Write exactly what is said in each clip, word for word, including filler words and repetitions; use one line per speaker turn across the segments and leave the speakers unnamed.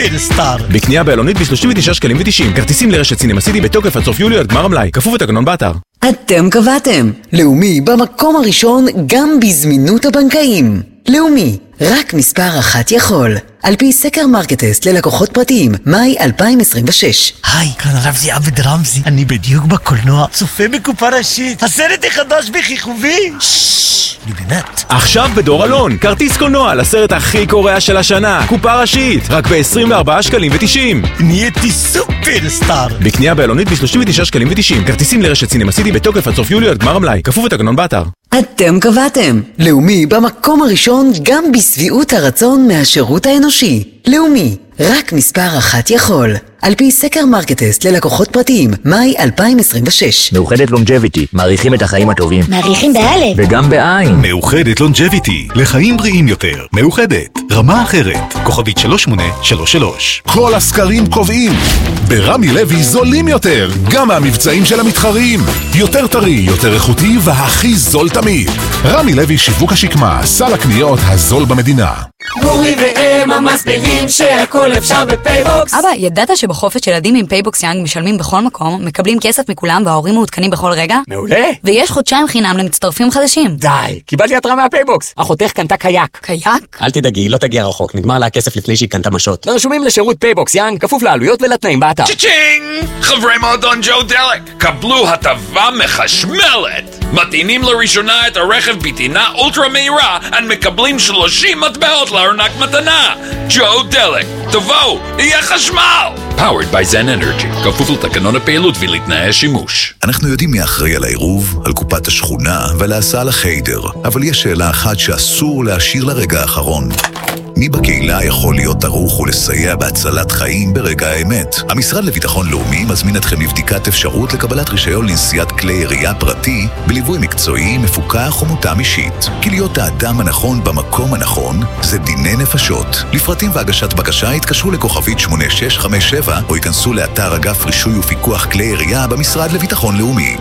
סופרסטאר.
בקנייה באלונית ב-שלושים ותשעה שקלים ותשעים. כרטיסים לרשת סינמה סיטי בתוקף עד סוף יולי עד גמר המלאי. כפוף לתקנון באתר.
אתם קבעתם. לאומי במקום הראשון גם בזמינות הבנקאים. לאומי, רק מספר אחת יכול. על פי סקר מרקטסט ללקוחות פרטיים, מאי אלפיים עשרים ושש.
היי, כאן רמזי עבד רמזי. אני בדיוק בקולנוע, צופה בקופה ראשית. הסרט החדש בכיכובי. ששש, אני באמת.
עכשיו בדור אלון, כרטיס קולנוע לסרט הכי קורע של השנה. קופה ראשית, רק ב-עשרים וארבעה שקלים ותשעים.
נהייתי סופרסטאר.
בקנייה באלונית ב-שלושים ותשעה שקלים ותשעים. כרטיסים לרשת סינמה סיטי בתוקף עד סוף יולי עד גמר המלאי. כפוף לתקנון באתר.
אתם קבעתם. לאומי במקום הראשון גם בסביעות הרצון מהשירות האנושי. לאומי, רק מספר אחת יכול. על פי סקר מרקטסט ללקוחות פרטיים, מאי אלפיים עשרים ושש.
מאוחדת לונג'ביטי, מעריכים את החיים הטובים.
מעריכים באלף.
וגם בעין.
מאוחדת לונג'ביטי, לחיים בריאים יותר. מאוחדת, רמה אחרת. כוכבית שלוש שמונה שלוש שלוש. כל הסקרים קובעים. ברמי לוי זולים יותר, גם מהמבצעים של המתחרים. יותר טרי, יותר איכותי והכי זול תמיד. רמי לוי שיווק השקמה, סל הקניות הזול במדינה.
גורי והם המסבירים שהכל אפשר בפייבוקס.
אבא, ידעת שבחופש ילדים עם פייבוקס יאנג משלמים בכל מקום, מקבלים כסף מכולם וההורים מעודכנים בכל רגע?
מעולה.
ויש חודשיים חינם למצטרפים חדשים.
די, קיבלתי התראה מהפייבוקס. אחותך קנתה קייק.
קייק?
אל תדאגי, לא תגיע רחוק, נגמר לה הכסף לפני שהיא קנתה משות. רשומים לשירות פייבוקס יאנג, כפוף לעלויות ולתנאים באתר.
צ'צ'ינג! חברי מועדון ג'ו דלק, קבלו הטבה מחשמלת. מטעינים לראשונה את הרכב בטעינה אולטרה מהירה, ומקבלים שלושים מטבעות לארנק מתנה. ג'ו דלק, תבואו, יהיה חשמל! Powered by Zen Energy, כפוף לתקנון הפעילות ולתנאי השימוש.
אנחנו יודעים מי אחראי על העירוב, על קופת השכונה ועל ההסעה לחיידר, אבל יש שאלה אחת שאסור להשאיר לרגע האחרון. מי בקהילה יכול להיות ערוך ולסייע בהצלת חיים ברגע האמת? המשרד לביטחון לאומי מזמין אתכם לבדיקת אפשרות לקבלת רישיון לנסיעת כלי ירייה פרטי בליווי מקצועי, מפוקח ומותאם אישית. כי להיות האדם הנכון במקום הנכון זה דיני נפשות. לפרטים והגשת בקשה התקשרו לכוכבית שמונה שש חמש שבע או ייכנסו לאתר אגף רישוי ופיקוח כלי ירייה במשרד לביטחון לאומי.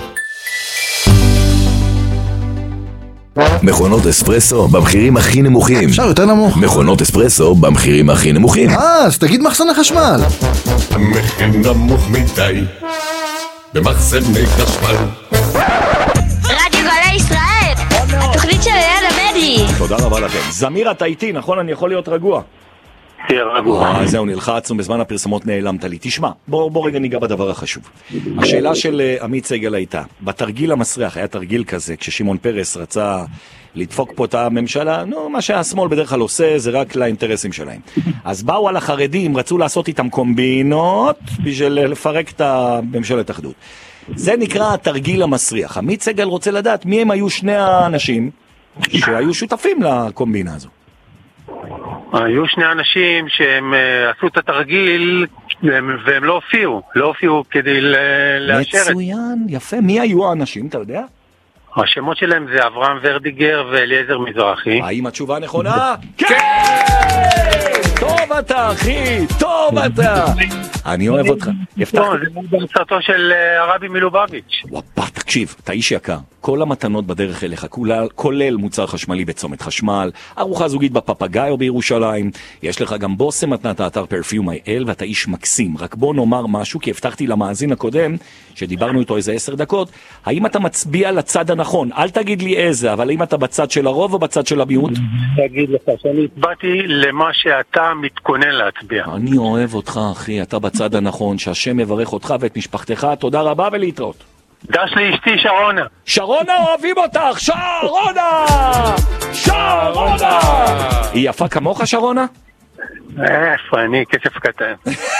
מכונות אספרסו במחירים הכי נמוכים.
אפשר יותר נמוך.
מכונות אספרסו במחירים הכי נמוכים.
אה, אז תגיד מחסני חשמל.
המחיר נמוך מדי במחסני חשמל.
רדיו גלי ישראל, התוכנית של ליד הבדי.
תודה רבה לכם. זמיר, אתה איתי, נכון? אני יכול להיות רגוע.
תהיה רגוע.
זהו, נלחצנו, בזמן הפרסומות נעלמת לי. תשמע, בוא, בוא רגע ניגע בדבר החשוב. השאלה של עמית סגל הייתה, בתרגיל המסריח, היה תרגיל כזה, כששימון פרס רצה לדפוק פה את הממשלה, נו, מה שהשמאל בדרך כלל עושה זה רק לאינטרסים שלהם. אז באו על החרדים, רצו לעשות איתם קומבינות, בשביל לפרק את הממשלת אחדות. זה נקרא התרגיל המסריח. עמית סגל רוצה לדעת מי הם היו שני האנשים שהיו שותפים לקומבינה הזו.
היו שני אנשים שהם uh, עשו את התרגיל והם, והם לא הופיעו, לא הופיעו כדי לאשר את...
מצוין, יפה. מי היו האנשים, אתה יודע?
השמות שלהם זה אברהם ורדיגר ואליעזר מזרחי.
האם התשובה נכונה? כן! טוב אתה, אחי, טוב אתה. אני אוהב אותך.
לא, זה בהצעתו של הרבי מלובביץ'.
וואפה, תקשיב, אתה איש יקר. כל המתנות בדרך אליך, כולל מוצר חשמלי בצומת חשמל, ארוחה זוגית בפפגאי או בירושלים, יש לך גם בושם מתנת האתר פרפיום איי אל, ואתה איש מקסים. רק בוא נאמר משהו, כי הבטחתי למאזין הקודם, שדיברנו איתו איזה עשר דקות, האם אתה מצביע לצד הנכון? אל תגיד לי איזה, אבל האם אתה בצד של הרוב או בצד של המיעוט?
אני אגיד לך שאני הצבעתי למה שאתה מתכונן להצביע.
אני אוהב אותך, אחי, אתה בצד הנכון, שהשם מברך אותך ואת משפחתך, תודה רבה ולהתראות.
דש לאשתי שרונה.
שרונה, אוהבים אותך! שרונה! שרונה! היא יפה כמוך, שרונה?
איפה, אני כסף קטן.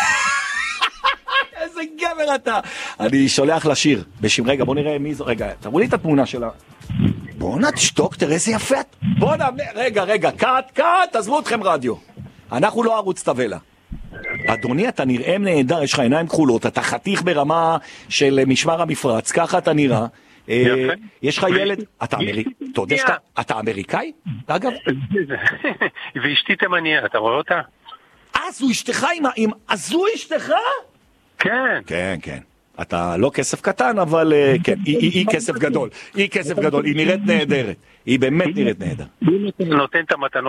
איזה גבר אתה! אני שולח לשיר בשם, רגע, בוא נראה מי זו, רגע, תראו לי את התמונה שלה. בוא נתשתוק, תראה איזה יפה. בוא נע... רגע, רגע, קאט, קאט, עזבו אתכם רדיו. אנחנו לא ערוץ תבלה. אדוני, אתה נראה נהדר, יש לך עיניים כחולות, אתה חתיך ברמה של משמר המפרץ, ככה אתה נראה. יש לך ילד, אתה אמריקאי, אתה יודע שאתה אמריקאי? אגב?
ואשתי תימניה, אתה רואה אותה?
אה, זו אשתך עם... אז זו אשתך?
כן.
כן, כן. אתה לא כסף קטן, אבל כן, היא כסף גדול. היא כסף גדול, היא נראית נהדרת. היא באמת נראית נהדר.
היא נותן את המתנות